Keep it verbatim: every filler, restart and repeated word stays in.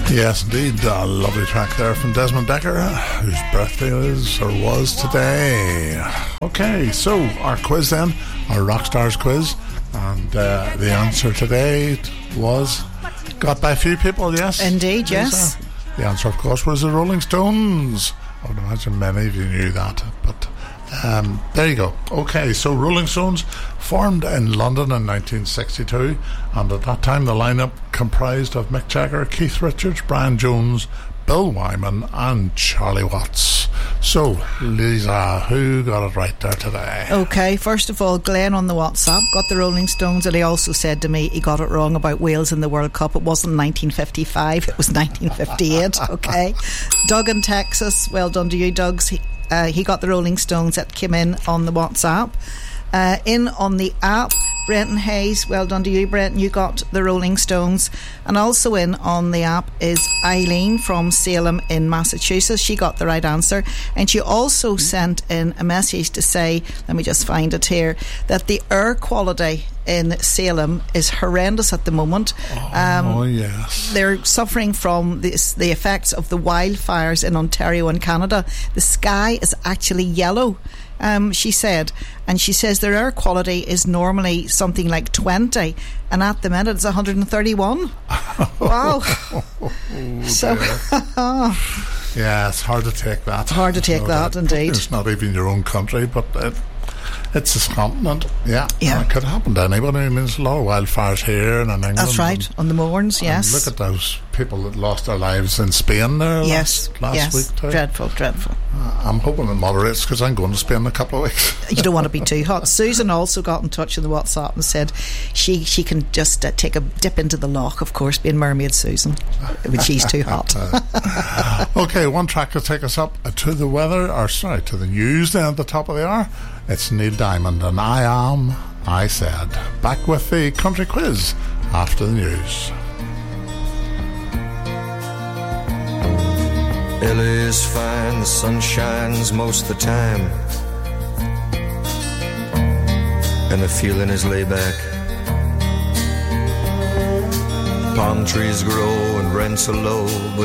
Yes, indeed. A lovely track there from Desmond Dekker, whose birthday is or was today. Okay, so our quiz then, our Rockstars quiz, and uh, the answer today was got by a few people, yes? Indeed, yes. The answer, of course, was the Rolling Stones. I would imagine many of you knew that, but um, there you go. Okay, so Rolling Stones formed in London in nineteen sixty-two, and at that time the lineup comprised of Mick Jagger, Keith Richards, Brian Jones, Bill Wyman and Charlie Watts. So, Lisa, who got it right there today? Okay, first of all, Glenn on the WhatsApp got the Rolling Stones, and he also said to me he got it wrong about Wales in the World Cup. It wasn't nineteen fifty-five, it was nineteen fifty-eight. Okay. Doug in Texas, well done to you, Doug. He, uh, he got the Rolling Stones that came in on the WhatsApp. Uh, in on the app, Brenton Hayes, well done to you, Brenton, you got the Rolling Stones. And also in on the app is Eileen from Salem in Massachusetts. She got the right answer, and she also mm-hmm. sent in a message to say, let me just find it here, that the air quality in Salem is horrendous at the moment. Oh, um, oh yes. They're suffering from this, the effects of the wildfires in Ontario and Canada. The sky is actually yellow, um, she said, and she says their air quality is normally something like twenty, and at the minute it's one hundred thirty-one. Wow. Oh, so yeah, it's hard to take that. Hard to take that, that, indeed. It's not even your own country, but it, it's this continent. Yeah, yeah. It could happen to anybody. I mean, there's a lot of wildfires here and in England. That's right, on the moors, yes. Look at those people that lost their lives in Spain there yes, last, last yes. week too. Dreadful, dreadful. Uh, I'm hoping it moderates, because I'm going to Spain in a couple of weeks. You don't want to be too hot. Susan also got in touch in the WhatsApp and said she she can just uh, take a dip into the loch, of course, being Mermaid Susan, when she's too hot. Okay, one track to take us up to the weather, or sorry, to the news then at the top of the hour. It's Neil Diamond and I Am, I Said. Back with the country quiz after the news. L A is fine, the sun shines most of the time, and the feeling is laid back. Palm trees grow and rents are low, but